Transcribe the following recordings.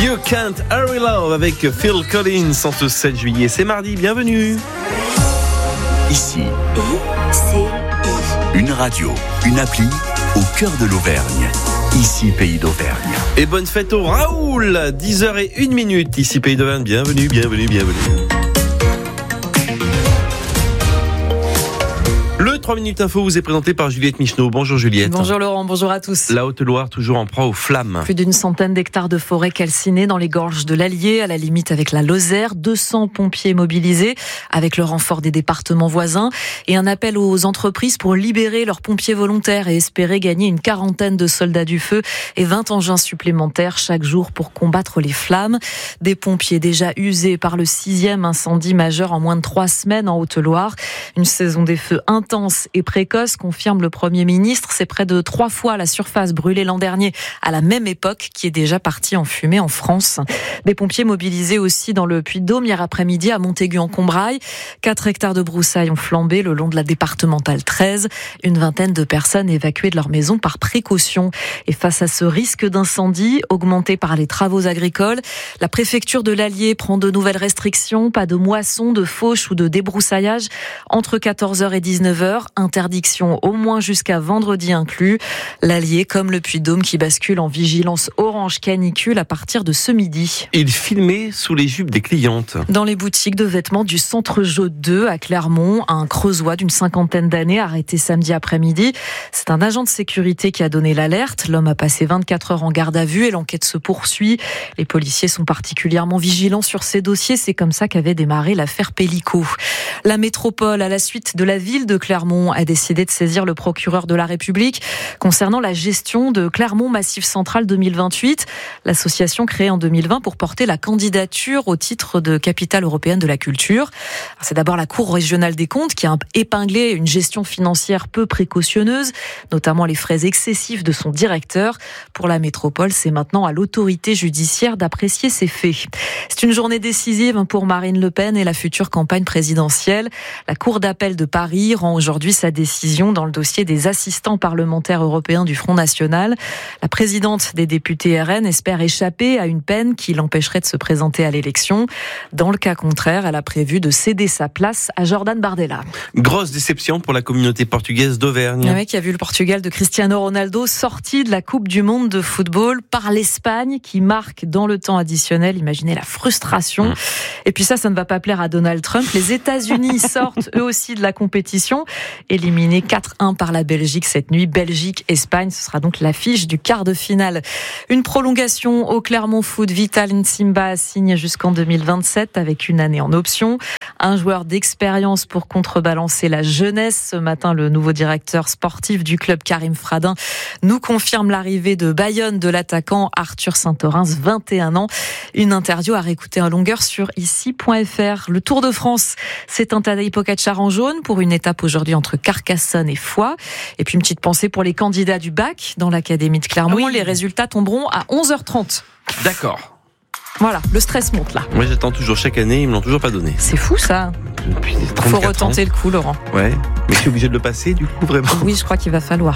You Can't Hurry Love avec Phil Collins en ce 7 juillet. C'est mardi, bienvenue. Ici, une radio, une appli au cœur de l'Auvergne. Ici, Pays d'Auvergne. Et bonne fête au Raoul, 10h01. Ici, Pays d'Auvergne, bienvenue. Le 3 minutes info vous est présenté par Juliette Micheneau. Bonjour Juliette. Bonjour Laurent, bonjour à tous. La Haute-Loire toujours en proie aux flammes. Plus d'une centaine d'hectares de forêt calcinée dans les gorges de l'Allier, à la limite avec la Lozère. 200 pompiers mobilisés avec le renfort des départements voisins et un appel aux entreprises pour libérer leurs pompiers volontaires et espérer gagner une quarantaine de soldats du feu et 20 engins supplémentaires chaque jour pour combattre les flammes. Des pompiers déjà usés par le 6e incendie majeur en moins de 3 semaines en Haute-Loire. Une saison des feux intense et précoce, confirme le Premier ministre. C'est près de 3 fois la surface brûlée l'an dernier à la même époque qui est déjà partie en fumée en France. Des pompiers mobilisés aussi dans le Puy-de-Dôme hier après-midi à Montaigu-en-Combrailles. 4 hectares de broussailles ont flambé le long de la départementale 13. Une vingtaine de personnes évacuées de leur maison par précaution. Et face à ce risque d'incendie augmenté par les travaux agricoles, la préfecture de l'Allier prend de nouvelles restrictions. Pas de moisson, de fauche ou de débroussaillage entre 14h et 19h. Interdiction au moins jusqu'à vendredi inclus. L'Allier comme le Puy-de-Dôme qui bascule en vigilance orange canicule à partir de ce midi. Il filmait sous les jupes des clientes. Dans les boutiques de vêtements du Centre Jo 2 à Clermont, un Creusois d'une 50aine d'années arrêté samedi après-midi. C'est un agent de sécurité qui a donné l'alerte. L'homme a passé 24 heures en garde à vue et l'enquête se poursuit. Les policiers sont particulièrement vigilants sur ces dossiers. C'est comme ça qu'avait démarré l'affaire Pellico. La métropole, à la suite de la ville de Clermont, a décidé de saisir le procureur de la République concernant la gestion de Clermont Massif Central 2028. L'association créée en 2020 pour porter la candidature au titre de capitale européenne de la culture. C'est d'abord la Cour régionale des comptes qui a épinglé une gestion financière peu précautionneuse, notamment les frais excessifs de son directeur. Pour la métropole, c'est maintenant à l'autorité judiciaire d'apprécier ces faits. C'est une journée décisive pour Marine Le Pen et la future campagne présidentielle. La Cour d'appel de Paris rend aujourd'hui sa décision dans le dossier des assistants parlementaires européens du Front National. La présidente des députés RN espère échapper à une peine qui l'empêcherait de se présenter à l'élection. Dans le cas contraire, elle a prévu de céder sa place à Jordan Bardella. Grosse déception pour la communauté portugaise d'Auvergne. Le mec qui a vu le Portugal de Cristiano Ronaldo sorti de la Coupe du Monde de football par l'Espagne qui marque dans le temps additionnel. Imaginez la frustration. Et puis ça ne va pas plaire à Donald Trump. Les États-Unis sortent eux aussi de la compétition. Éliminé 4-1 par la Belgique cette nuit. Belgique-Espagne, ce sera donc l'affiche du quart de finale. Une prolongation au Clermont Foot. Vital Nsimba signe jusqu'en 2027 avec une année en option. Un joueur d'expérience pour contrebalancer la jeunesse. Ce matin, le nouveau directeur sportif du club, Karim Fradin, nous confirme l'arrivée de Bayonne de l'attaquant Arthur Saint-Orens, 21 ans. Une interview à réécouter en longueur sur ici.fr. Le Tour de France, c'est un Tadej Pogačar en jaune pour une étape aujourd'hui entre Carcassonne et Foix. Et puis une petite pensée pour les candidats du bac dans l'académie de Clermont. Oui. Les résultats tomberont à 11h30. D'accord. Voilà, le stress monte là. Moi j'attends toujours chaque année, ils me l'ont toujours pas donné. C'est fou ça. Depuis 34 Faut retenter le coup, Laurent. Ouais, mais je suis obligé de le passer du coup vraiment. Oui, je crois qu'il va falloir.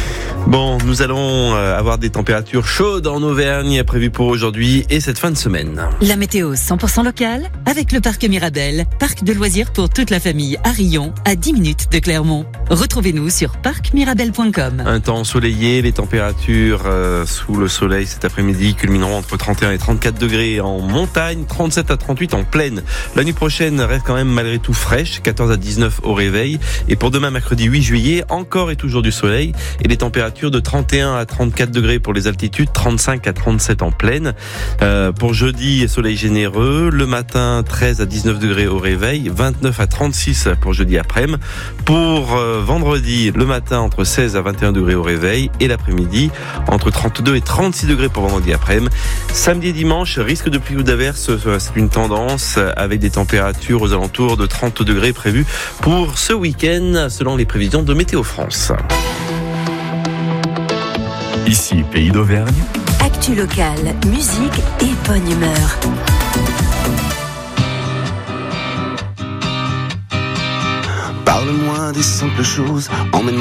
Bon, nous allons avoir des températures chaudes en Auvergne prévues pour aujourd'hui et cette fin de semaine. La météo 100% locale avec le parc Mirabel, parc de loisirs pour toute la famille à Rion, à 10 minutes de Clermont. Retrouvez-nous sur parcmirabel.com. Un temps ensoleillé, les températures sous le soleil cet après-midi culmineront entre 31 et 34 degrés en montagne, 37 à 38 en plaine. La nuit prochaine reste quand même malgré tout fraîche, 14 à 19 au réveil. Et pour demain mercredi 8 juillet, encore et toujours du soleil et les températures de 31 à 34 degrés pour les altitudes, 35 à 37 en plaine. Pour jeudi, soleil généreux. Le matin, 13 à 19 degrés au réveil, 29 à 36 pour jeudi après-midi. Pour vendredi, le matin, entre 16 à 21 degrés au réveil et l'après-midi, entre 32 et 36 degrés pour vendredi après-midi. Samedi et dimanche, risque de pluie ou d'averse, c'est une tendance avec des températures aux alentours de 30 degrés prévues pour ce week-end selon les prévisions de Météo France. Ici, Pays d'Auvergne. Actu locale, musique et bonne humeur. Parle-moi des simples choses, emmène-moi